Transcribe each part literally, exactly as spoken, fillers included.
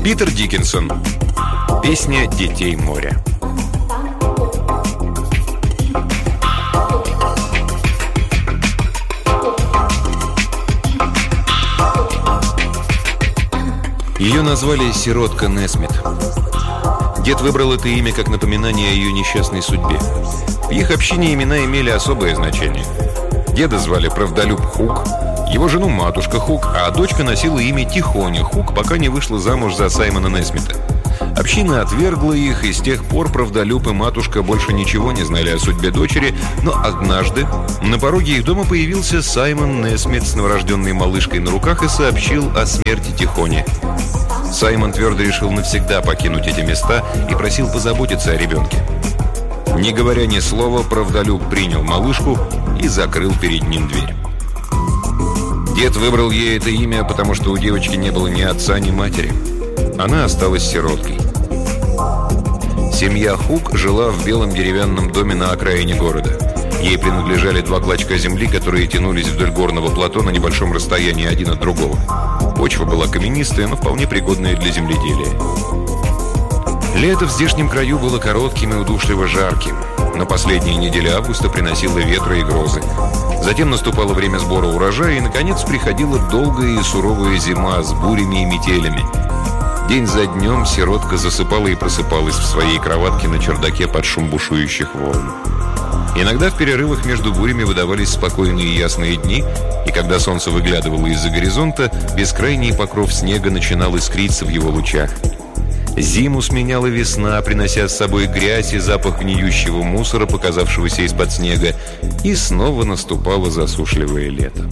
Питер Диккенсон. Песня детей моря. Ее назвали «Сиротка Несмит». Дед выбрал это имя как напоминание о ее несчастной судьбе. В их общине имена имели особое значение. Деда звали Правдолюб Хук, его жену матушка Хук, а дочка носила имя Тихоня Хук, пока не вышла замуж за Саймона Несмита. Община отвергла их, и с тех пор Правдолюб и матушка больше ничего не знали о судьбе дочери, но однажды на пороге их дома появился Саймон Несмит с новорожденной малышкой на руках и сообщил о смерти Тихони. Саймон твердо решил навсегда покинуть эти места и просил позаботиться о ребенке. Не говоря ни слова, Правдолюб принял малышку и закрыл перед ним дверь. Дед выбрал ей это имя, потому что у девочки не было ни отца, ни матери. Она осталась сироткой. Семья Хук жила в белом деревянном доме на окраине города. Ей принадлежали два клочка земли, которые тянулись вдоль горного плато на небольшом расстоянии один от другого. Почва была каменистая, но вполне пригодная для земледелия. Лето в здешнем краю было коротким и удушливо жарким. Но последняя неделя августа приносила ветры и грозы. Затем наступало время сбора урожая, и, наконец, приходила долгая и суровая зима с бурями и метелями. День за днем сиротка засыпала и просыпалась в своей кроватке на чердаке под шум бушующих волн. Иногда в перерывах между бурями выдавались спокойные и ясные дни, и когда солнце выглядывало из-за горизонта, бескрайний покров снега начинал искриться в его лучах. Зиму сменяла весна, принося с собой грязь и запах гниющего мусора, показавшегося из-под снега, и снова наступало засушливое лето.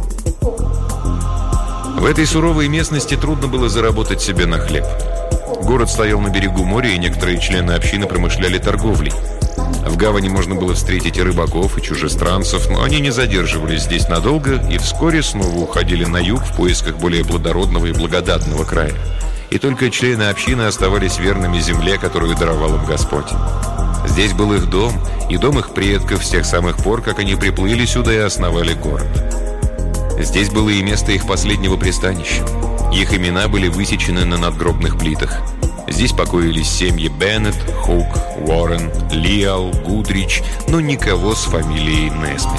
В этой суровой местности трудно было заработать себе на хлеб. Город стоял на берегу моря, и некоторые члены общины промышляли торговлей. В гавани можно было встретить и рыбаков, и чужестранцев, но они не задерживались здесь надолго и вскоре снова уходили на юг в поисках более плодородного и благодатного края. И только члены общины оставались верными земле, которую даровал им Господь. Здесь был их дом, и дом их предков с тех самых пор, как они приплыли сюда и основали город. Здесь было и место их последнего пристанища. Их имена были высечены на надгробных плитах. Здесь покоились семьи Беннет, Хук, Уоррен, Лиал, Гудрич, но никого с фамилией Несмит.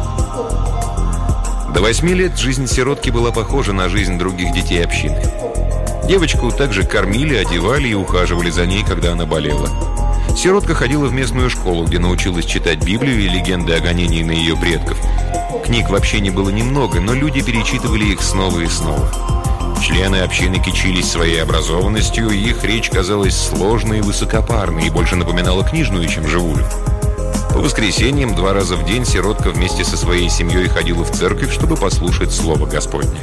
До восьми лет жизнь сиротки была похожа на жизнь других детей общины. Девочку также кормили, одевали и ухаживали за ней, когда она болела. Сиротка ходила в местную школу, где научилась читать Библию и легенды о гонении на ее предков. Книг вообще не было немного, но люди перечитывали их снова и снова. Члены общины кичились своей образованностью, и их речь казалась сложной и высокопарной, и больше напоминала книжную, чем живую. По воскресеньям два раза в день сиротка вместе со своей семьей ходила в церковь, чтобы послушать Слово Господне.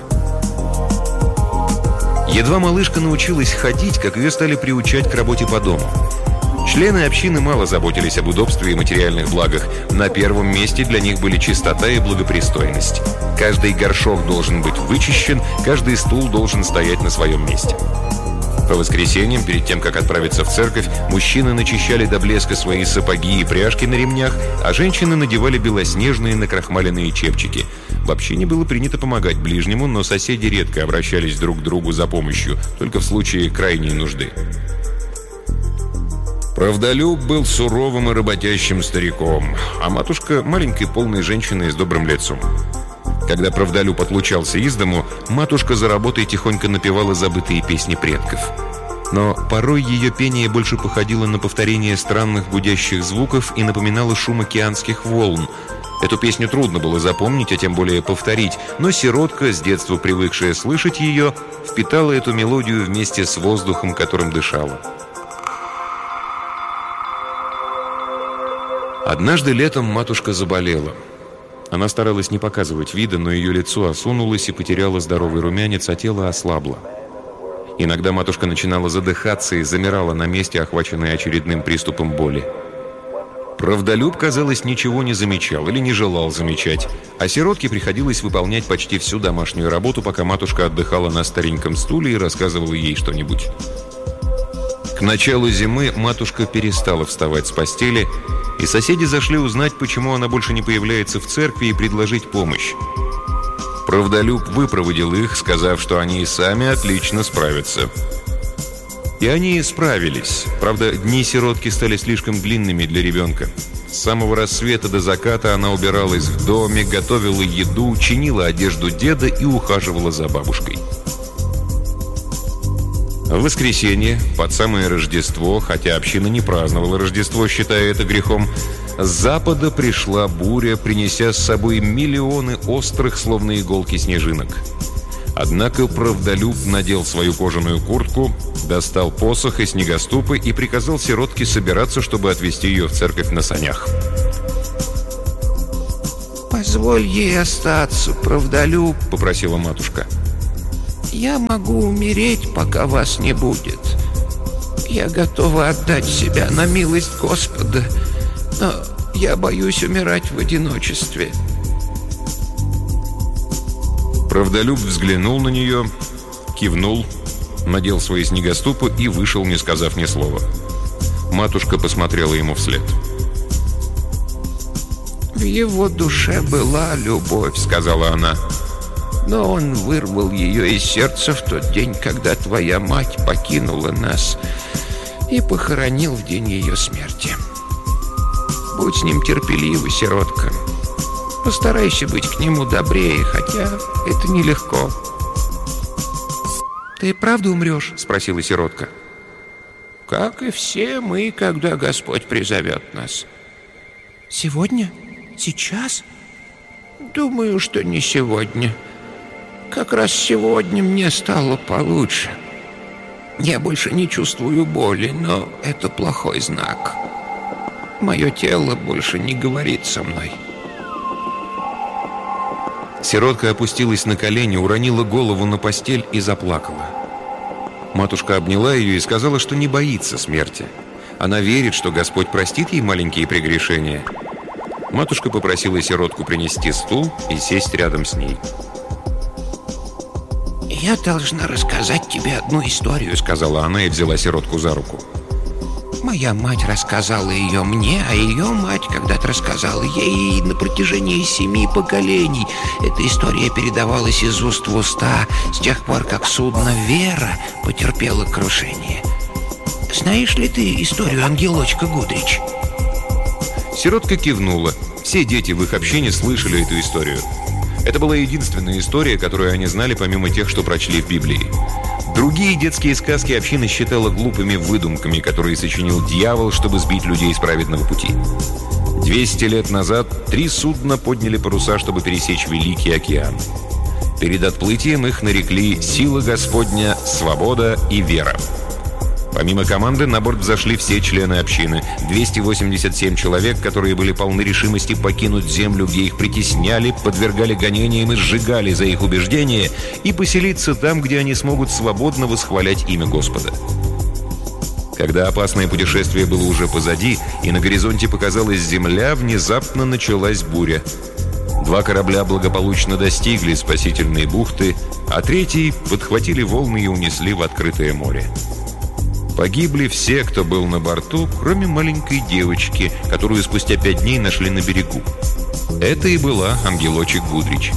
Едва малышка научилась ходить, как ее стали приучать к работе по дому. Члены общины мало заботились об удобстве и материальных благах. На первом месте для них были чистота и благопристойность. Каждый горшок должен быть вычищен, каждый стул должен стоять на своем месте. По воскресеньям, перед тем, как отправиться в церковь, мужчины начищали до блеска свои сапоги и пряжки на ремнях, а женщины надевали белоснежные накрахмаленные чепчики. В общине было принято помогать ближнему, но соседи редко обращались друг к другу за помощью, только в случае крайней нужды. Правдолюб был суровым и работящим стариком, а матушка – маленькой полной женщиной с добрым лицом. Когда Правдолюб отлучался из дому, матушка за работой тихонько напевала забытые песни предков. Но порой ее пение больше походило на повторение странных гудящих звуков и напоминало шум океанских волн. Эту песню трудно было запомнить, а тем более повторить, но сиротка, с детства привыкшая слышать ее, впитала эту мелодию вместе с воздухом, которым дышала. Однажды летом матушка заболела. Она старалась не показывать вида, но ее лицо осунулось и потеряло здоровый румянец, а тело ослабло. Иногда матушка начинала задыхаться и замирала на месте, охваченная очередным приступом боли. Правдолюб, казалось, ничего не замечал или не желал замечать, а сиротке приходилось выполнять почти всю домашнюю работу, пока матушка отдыхала на стареньком стуле и рассказывала ей что-нибудь. К началу зимы матушка перестала вставать с постели, и соседи зашли узнать, почему она больше не появляется в церкви, и предложить помощь. Правдолюб выпроводил их, сказав, что они и сами отлично справятся. И они справились. Правда, дни сиротки стали слишком длинными для ребенка. С самого рассвета до заката она убиралась в доме, готовила еду, чинила одежду деда и ухаживала за бабушкой. В воскресенье, под самое Рождество, хотя община не праздновала Рождество, считая это грехом, с запада пришла буря, принеся с собой миллионы острых, словно иголки, снежинок. Однако правдолюб надел свою кожаную куртку, достал посох и снегоступы и приказал сиротке собираться, чтобы отвезти ее в церковь на санях. «Позволь ей остаться, правдолюб», — попросила матушка. «Я могу умереть, пока вас не будет. Я готова отдать себя на милость Господа, но я боюсь умирать в одиночестве». Правдолюб взглянул на нее, кивнул, надел свои снегоступы и вышел, не сказав ни слова. Матушка посмотрела ему вслед. «В его душе была любовь», — сказала она. «Но он вырвал ее из сердца в тот день, когда твоя мать покинула нас, и похоронил в день ее смерти. Будь с ним терпелива, сиротка. Постарайся быть к нему добрее, хотя это нелегко». «Ты правда умрешь?» — спросила сиротка. «Как и все мы, когда Господь призовет нас». «Сегодня? Сейчас?» «Думаю, что не сегодня. Как раз сегодня мне стало получше. Я больше не чувствую боли, но это плохой знак. Мое тело больше не говорит со мной». Сиротка опустилась на колени, уронила голову на постель и заплакала. Матушка обняла ее и сказала, что не боится смерти. Она верит, что Господь простит ей маленькие прегрешения. Матушка попросила сиротку принести стул и сесть рядом с ней. «Я должна рассказать тебе одну историю», — сказала она и взяла сиротку за руку. «Моя мать рассказала ее мне, а ее мать когда-то рассказала ей на протяжении семи поколений. Эта история передавалась из уст в уста с тех пор, как судно «Вера» потерпело крушение. Знаешь ли ты историю ангелочка Гудрич?» Сиротка кивнула. Все дети в их общине слышали эту историю. Это была единственная история, которую они знали, помимо тех, что прочли в Библии. Другие детские сказки община считала глупыми выдумками, которые сочинил дьявол, чтобы сбить людей с праведного пути. Двести лет назад три судна подняли паруса, чтобы пересечь Великий океан. Перед отплытием их нарекли «Сила Господня», «Свобода» и «Вера». Помимо команды на борт взошли все члены общины. двести восемьдесят семь человек, которые были полны решимости покинуть землю, где их притесняли, подвергали гонениям и сжигали за их убеждения, и поселиться там, где они смогут свободно восхвалять имя Господа. Когда опасное путешествие было уже позади, и на горизонте показалась земля, внезапно началась буря. Два корабля благополучно достигли спасительной бухты, а третий подхватили волны и унесли в открытое море. Погибли все, кто был на борту, кроме маленькой девочки, которую спустя пять дней нашли на берегу. Это и была ангелочек Гудрич.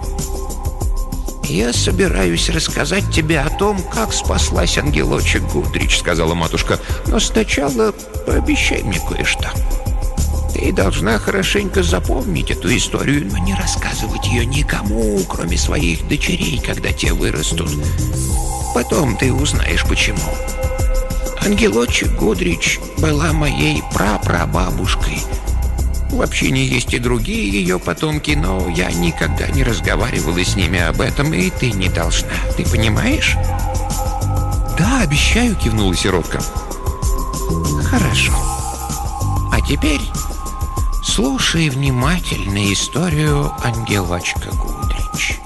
«Я собираюсь рассказать тебе о том, как спаслась ангелочек Гудрич», — сказала матушка. «Но сначала пообещай мне кое-что. Ты должна хорошенько запомнить эту историю, но не рассказывать ее никому, кроме своих дочерей, когда те вырастут. Потом ты узнаешь, почему. Ангелочек Гудрич была моей прапрабабушкой. В общине есть и другие ее потомки, но я никогда не разговаривала с ними об этом, и ты не должна. Ты понимаешь?» «Да, обещаю», — кивнула сиротка. «Хорошо. А теперь слушай внимательно историю ангелочка Гудрич».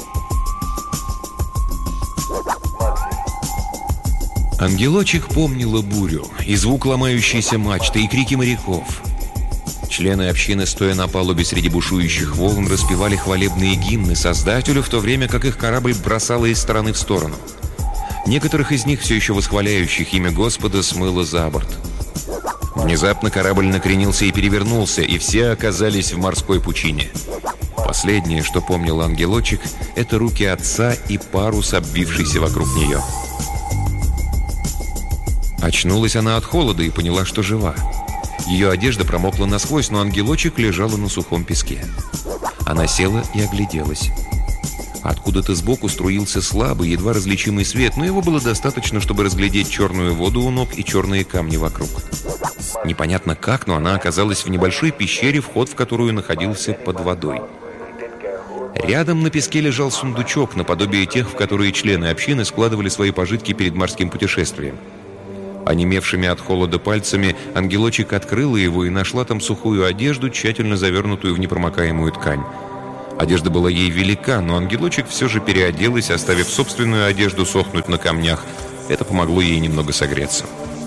Ангелочек помнила бурю, и звук ломающейся мачты, и крики моряков. Члены общины, стоя на палубе среди бушующих волн, распевали хвалебные гимны Создателю, в то время как их корабль бросало из стороны в сторону. Некоторых из них, все еще восхваляющих имя Господа, смыло за борт. Внезапно корабль накренился и перевернулся, и все оказались в морской пучине. Последнее, что помнил ангелочек, это руки отца и парус, обвившийся вокруг нее. Очнулась она от холода и поняла, что жива. Ее одежда промокла насквозь, но ангелочек лежала на сухом песке. Она села и огляделась. Откуда-то сбоку струился слабый, едва различимый свет, но его было достаточно, чтобы разглядеть черную воду у ног и черные камни вокруг. Непонятно как, но она оказалась в небольшой пещере, вход в которую находился под водой. Рядом на песке лежал сундучок, наподобие тех, в которые члены общины складывали свои пожитки перед морским путешествием. Онемевшими от холода пальцами ангелочек открыла его и нашла там сухую одежду, тщательно завернутую в непромокаемую ткань. Одежда была ей велика, но ангелочек все же переоделась, оставив собственную одежду сохнуть на камнях. Это помогло ей немного согреться.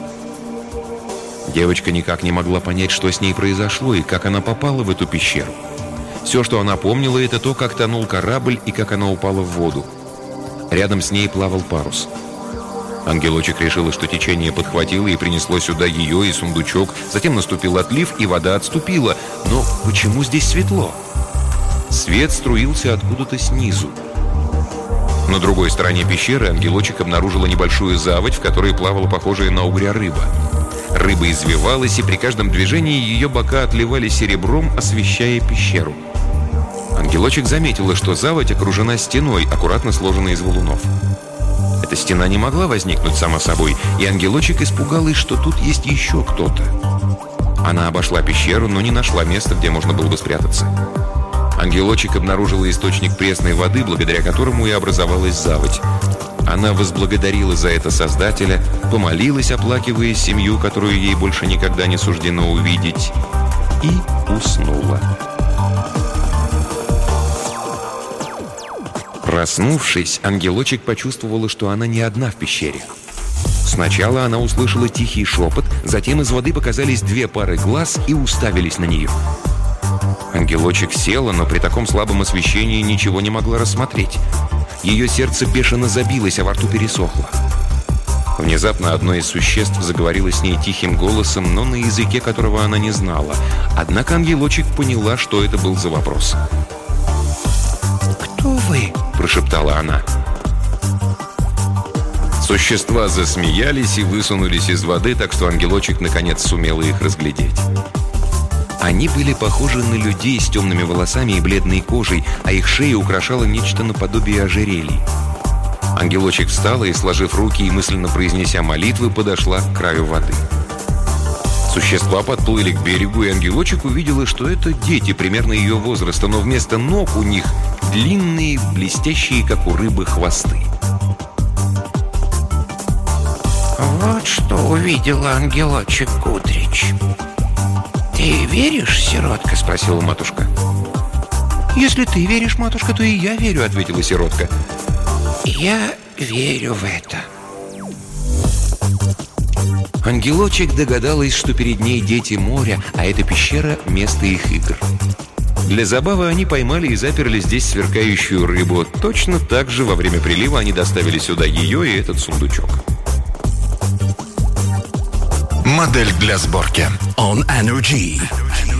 Девочка никак не могла понять, что с ней произошло и как она попала в эту пещеру. Все, что она помнила, это то, как тонул корабль и как она упала в воду. Рядом с ней плавал парус. Ангелочек решила, что течение подхватило и принесло сюда ее и сундучок. Затем наступил отлив, и вода отступила. Но почему здесь светло? Свет струился откуда-то снизу. На другой стороне пещеры ангелочек обнаружила небольшую заводь, в которой плавала похожая на угря рыба. Рыба извивалась, и при каждом движении ее бока отливали серебром, освещая пещеру. Ангелочек заметила, что заводь окружена стеной, аккуратно сложенной из валунов. Эта стена не могла возникнуть сама собой, и ангелочек испугалась, что тут есть еще кто-то. Она обошла пещеру, но не нашла места, где можно было бы спрятаться. Ангелочек обнаружила источник пресной воды, благодаря которому и образовалась заводь. Она возблагодарила за это Создателя, помолилась, оплакивая семью, которую ей больше никогда не суждено увидеть, и уснула. Проснувшись, ангелочек почувствовала, что она не одна в пещере. Сначала она услышала тихий шепот, затем из воды показались две пары глаз и уставились на нее. Ангелочек села, но при таком слабом освещении ничего не могла рассмотреть. Ее сердце бешено забилось, а во рту пересохло. Внезапно одно из существ заговорило с ней тихим голосом, но на языке, которого она не знала. Однако ангелочек поняла, что это был за вопрос. «Кто вы?» – прошептала она. Существа засмеялись и высунулись из воды, так что ангелочек наконец сумела их разглядеть. Они были похожи на людей с темными волосами и бледной кожей, а их шеи украшало нечто наподобие ожерелий. Ангелочек встала и, сложив руки и мысленно произнеся молитвы, подошла к краю воды. Существа подплыли к берегу, и ангелочек увидела, что это дети примерно ее возраста, но вместо ног у них длинные, блестящие, как у рыбы, хвосты. «Вот что увидела ангелочек Гудрич. Ты веришь, сиротка?» – спросила матушка. «Если ты веришь, матушка, то и я верю», – ответила сиротка. «Я верю в это». Ангелочек догадалась, что перед ней дети моря, а эта пещера – место их игр. Для забавы они поймали и заперли здесь сверкающую рыбу. Точно так же во время прилива они доставили сюда ее и этот сундучок. Модель для сборки On Energy.